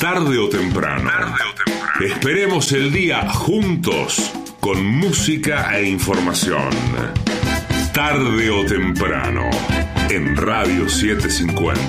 Tarde o temprano. Esperemos el día juntos, con música e información. Tarde o temprano, en Radio 750.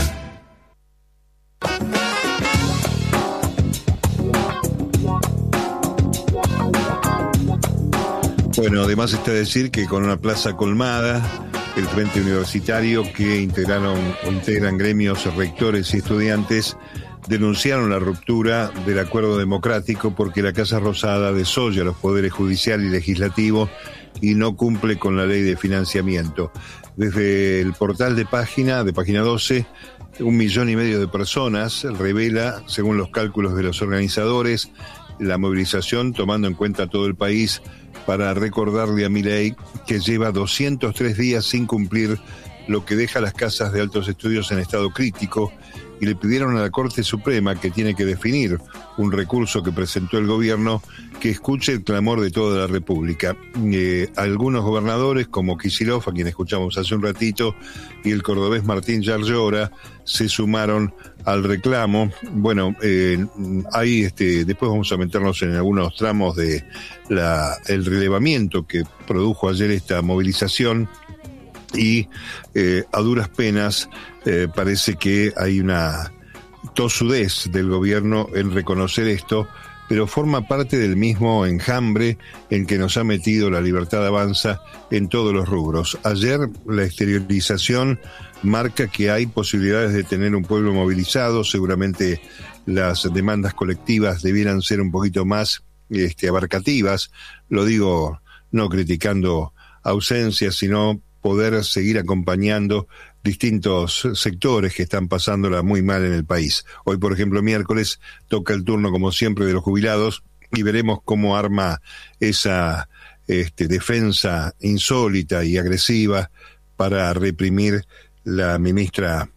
Bueno, además está decir que con una plaza colmada, el Frente Universitario, que integran gremios, rectores y estudiantes, denunciaron la ruptura del acuerdo democrático porque la Casa Rosada desoya los poderes judicial y legislativo y no cumple con la ley de financiamiento. Desde el portal de página 12, 1,5 millones de personas revela, según los cálculos de los organizadores, la movilización tomando en cuenta todo el país para recordarle a Milei que lleva 203 días sin cumplir lo que deja las casas de altos estudios en estado crítico, y le pidieron a la Corte Suprema, que tiene que definir un recurso que presentó el gobierno, que escuche el clamor de toda la República. Algunos gobernadores, como Kicillof, a quien escuchamos hace un ratito, y el cordobés Martín Yarlora, se sumaron al reclamo. Bueno, ahí después vamos a meternos en algunos tramos de el relevamiento que produjo ayer esta movilización, y a duras penas parece que hay una tosudez del gobierno en reconocer esto, pero forma parte del mismo enjambre en que nos ha metido la Libertad Avanza en todos los rubros. Ayer la exteriorización marca que hay posibilidades de tener un pueblo movilizado. Seguramente las demandas colectivas debieran ser un poquito más abarcativas. Lo digo no criticando ausencias, sino poder seguir acompañando distintos sectores que están pasándola muy mal en el país. Hoy, por ejemplo, miércoles, toca el turno, como siempre, de los jubilados, y veremos cómo arma esa defensa insólita y agresiva para reprimir la ministra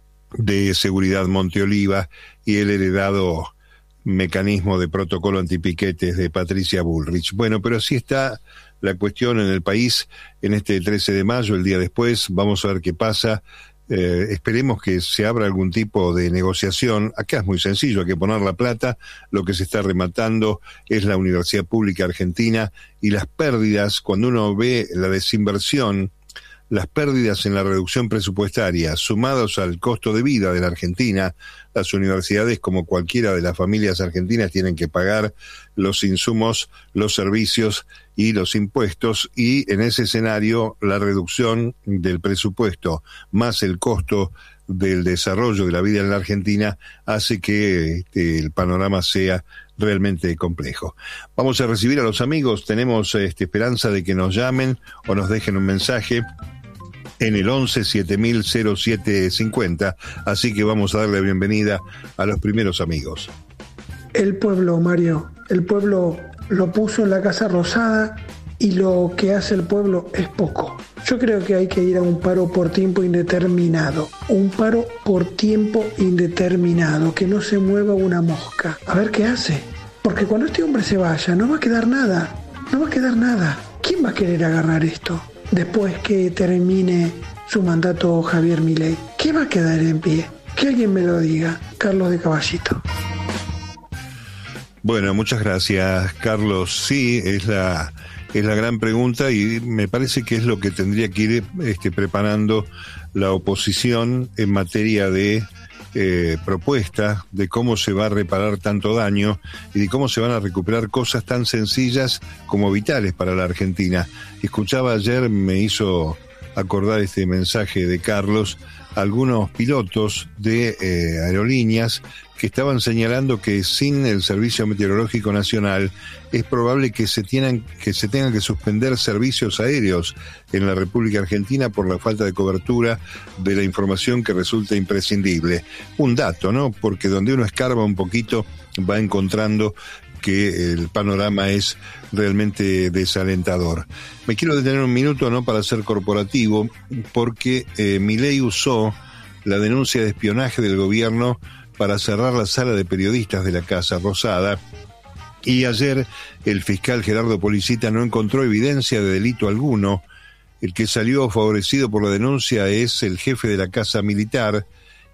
de Seguridad Monteoliva y el heredado mecanismo de protocolo antipiquetes de Patricia Bullrich. Bueno, pero así está la cuestión en el país en este 13 de mayo, el día después. Vamos a ver qué pasa. Esperemos que se abra algún tipo de negociación. Acá es muy sencillo, hay que poner la plata. Lo que se está rematando es la Universidad Pública Argentina, y las pérdidas, cuando uno ve la desinversión, las pérdidas en la reducción presupuestaria, sumados al costo de vida de la Argentina, las universidades, como cualquiera de las familias argentinas, tienen que pagar los insumos, los servicios y los impuestos, y en ese escenario la reducción del presupuesto más el costo del desarrollo de la vida en la Argentina hace que el panorama sea realmente complejo. Vamos a recibir a los amigos. Tenemos esperanza de que nos llamen o nos dejen un mensaje en el 11-7000-0750, así que vamos a darle bienvenida a los primeros amigos. El pueblo, Mario, el pueblo lo puso en la Casa Rosada, y lo que hace el pueblo es poco. Yo creo que hay que ir a un paro por tiempo indeterminado, que no se mueva una mosca, a ver qué hace, porque cuando este hombre se vaya no va a quedar nada. ¿Quién va a querer agarrar esto después que termine su mandato Javier Milei? ¿Qué va a quedar en pie? Que alguien me lo diga. Carlos de Caballito. Bueno, muchas gracias, Carlos. Sí, es la gran pregunta, y me parece que es lo que tendría que ir preparando la oposición en materia de propuesta de cómo se va a reparar tanto daño y de cómo se van a recuperar cosas tan sencillas como vitales para la Argentina. Escuchaba ayer, me hizo acordar este mensaje de Carlos, algunos pilotos de aerolíneas que estaban señalando que sin el Servicio Meteorológico Nacional es probable que se tengan que suspender servicios aéreos en la República Argentina por la falta de cobertura de la información que resulta imprescindible. Un dato, ¿no? Porque donde uno escarba un poquito va encontrando que el panorama es realmente desalentador. Me quiero detener un minuto, no para ser corporativo, porque Milei usó la denuncia de espionaje del gobierno para cerrar la sala de periodistas de la Casa Rosada, y ayer el fiscal Gerardo Policita no encontró evidencia de delito alguno. El que salió favorecido por la denuncia es el jefe de la Casa Militar,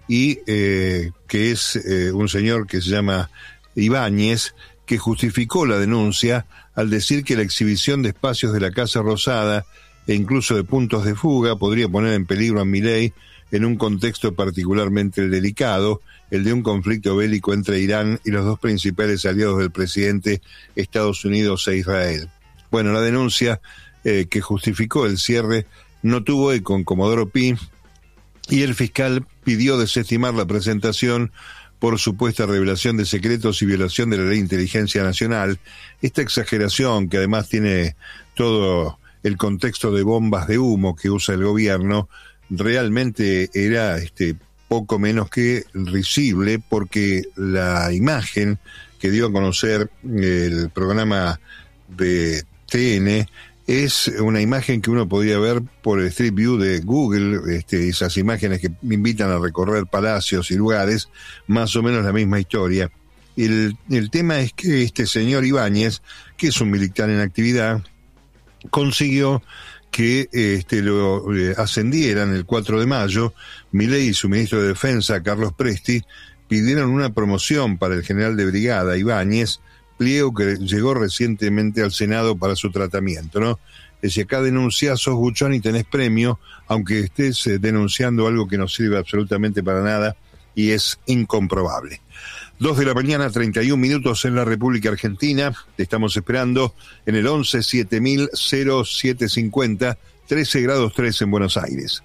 y que es un señor que se llama Ibáñez, que justificó la denuncia al decir que la exhibición de espacios de la Casa Rosada e incluso de puntos de fuga podría poner en peligro a Milei en un contexto particularmente delicado, el de un conflicto bélico entre Irán y los dos principales aliados del presidente, Estados Unidos e Israel. Bueno, la denuncia que justificó el cierre no tuvo eco en Comodoro Pi y el fiscal pidió desestimar la presentación por supuesta revelación de secretos y violación de la Ley de Inteligencia Nacional. Esta exageración, que además tiene todo el contexto de bombas de humo que usa el gobierno, realmente era poco menos que risible, porque la imagen que dio a conocer el programa de TN es una imagen que uno podía ver por el Street View de Google, esas imágenes que invitan a recorrer palacios y lugares, más o menos la misma historia. El tema es que este señor Ibáñez, que es un militar en actividad, consiguió que lo ascendieran el 4 de mayo. Milei y su ministro de Defensa, Carlos Presti, pidieron una promoción para el general de brigada Ibáñez, pliego que llegó recientemente al Senado para su tratamiento, ¿no? Si acá denunciás, sos buchón y tenés premio, aunque estés denunciando algo que no sirve absolutamente para nada y es incomprobable. 2:31 a.m. en la República Argentina. Te estamos esperando en el 11 7000 0750, 13 grados 3 en Buenos Aires.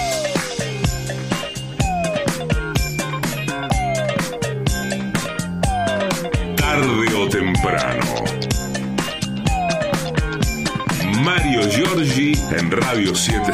Tarde o temprano. Mario Giorgi en Radio 7